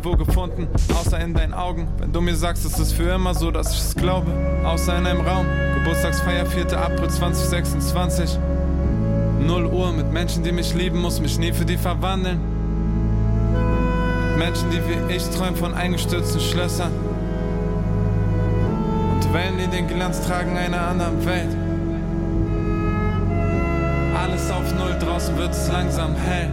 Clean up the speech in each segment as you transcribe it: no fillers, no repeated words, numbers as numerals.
nirgendwo gefunden, außer in deinen Augen. Wenn du mir sagst, es ist für immer so, dass ich es glaube, außer in einem Raum. Geburtstagsfeier 4. April 2026. 0 Uhr mit Menschen, die mich lieben, muss mich nie für die verwandeln. Menschen, die wie ich träumen von eingestürzten Schlössern. Und Wellen, die den Glanz tragen einer anderen Welt. Alles auf Null, draußen wird es langsam hell.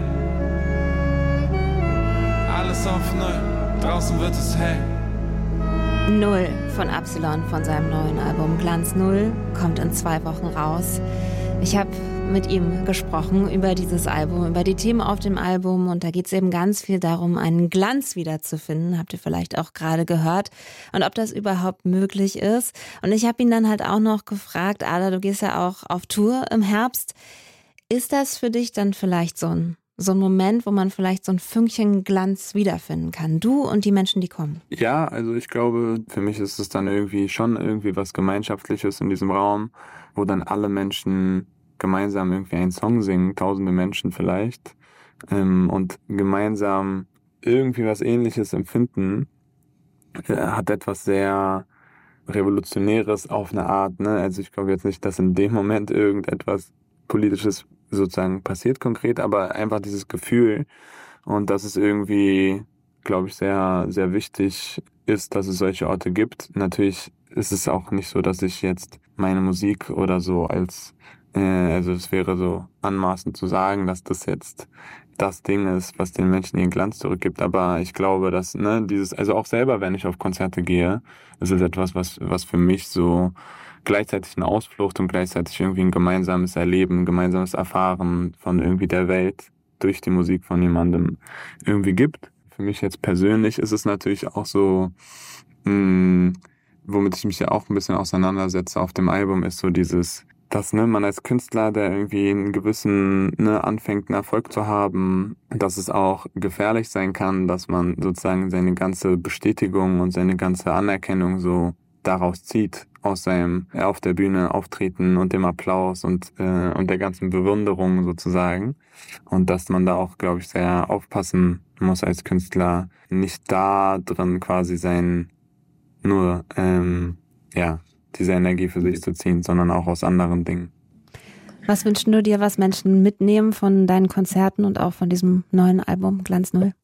Alles auf Null, draußen wird es hell. Null von Absilon von seinem neuen Album Glanz Null kommt in 2 Wochen raus. Ich habe mit ihm gesprochen über dieses Album, über die Themen auf dem Album und da geht es eben ganz viel darum, einen Glanz wiederzufinden, habt ihr vielleicht auch gerade gehört und ob das überhaupt möglich ist. Und ich habe ihn dann halt auch noch gefragt, Ada, du gehst ja auch auf Tour im Herbst, ist das für dich dann vielleicht so ein Moment, wo man vielleicht so ein Fünkchen Glanz wiederfinden kann? Du und die Menschen, die kommen. Ja, also ich glaube, für mich ist es dann schon irgendwie was Gemeinschaftliches in diesem Raum, wo dann alle Menschen gemeinsam irgendwie einen Song singen, tausende Menschen vielleicht, und gemeinsam irgendwie was Ähnliches empfinden, hat etwas sehr Revolutionäres auf eine Art, ne? Also ich glaube jetzt nicht, dass in dem Moment irgendetwas Politisches sozusagen passiert konkret, aber einfach dieses Gefühl und dass es irgendwie, glaube ich, sehr, sehr wichtig ist, dass es solche Orte gibt. Natürlich ist es auch nicht so, dass ich jetzt meine Musik oder so also es wäre so anmaßend zu sagen, dass das jetzt das Ding ist, was den Menschen ihren Glanz zurückgibt, aber ich glaube, dass, also auch selber, wenn ich auf Konzerte gehe, ist es etwas, was für mich so gleichzeitig eine Ausflucht und gleichzeitig irgendwie ein gemeinsames Erleben, ein gemeinsames Erfahren von irgendwie der Welt durch die Musik von jemandem irgendwie gibt. Für mich jetzt persönlich ist es natürlich auch so, womit ich mich ja auch ein bisschen auseinandersetze auf dem Album, ist so dass man als Künstler, der irgendwie einen gewissen anfängt, einen Erfolg zu haben, dass es auch gefährlich sein kann, dass man sozusagen seine ganze Bestätigung und seine ganze Anerkennung so daraus zieht, aus seinem auf der Bühne auftreten und dem Applaus und der ganzen Bewunderung sozusagen. Und dass man da auch, glaube ich, sehr aufpassen muss als Künstler, nicht da drin quasi diese Energie für sich zu ziehen, sondern auch aus anderen Dingen. Was wünschst du dir, was Menschen mitnehmen von deinen Konzerten und auch von diesem neuen Album Glanz Null?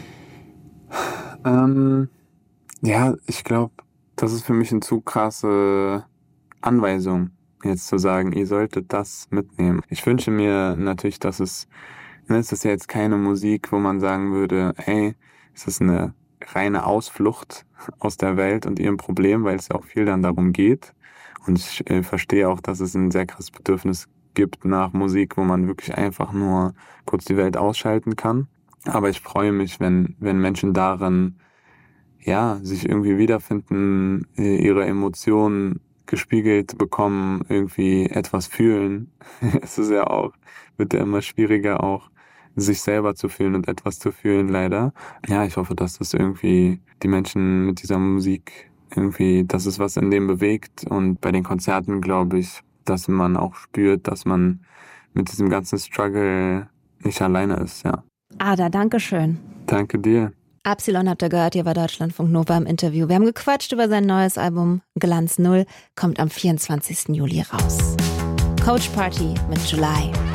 Ich glaube, das ist für mich eine zu krasse Anweisung, jetzt zu sagen, ihr solltet das mitnehmen. Ich wünsche mir natürlich, dass es ist ja jetzt keine Musik, wo man sagen würde, es ist eine reine Ausflucht aus der Welt und ihrem Problem, weil es ja auch viel dann darum geht. Und ich verstehe auch, dass es ein sehr krasses Bedürfnis gibt nach Musik, wo man wirklich einfach nur kurz die Welt ausschalten kann. Aber ich freue mich, wenn Menschen darin sich irgendwie wiederfinden, ihre Emotionen gespiegelt bekommen, irgendwie etwas fühlen. Es ist ja auch, wird ja immer schwieriger auch, sich selber zu fühlen und etwas zu fühlen, leider. Ja, ich hoffe, dass das irgendwie die Menschen mit dieser Musik irgendwie, dass es was in dem bewegt. Und bei den Konzerten glaube ich, dass man auch spürt, dass man mit diesem ganzen Struggle nicht alleine ist, ja. Ada, danke schön. Danke dir. Absilon habt ihr gehört, hier bei Deutschlandfunk Nova im Interview. Wir haben gequatscht über sein neues Album Glanz Null, kommt am 24. Juli raus. Coach Party mit July.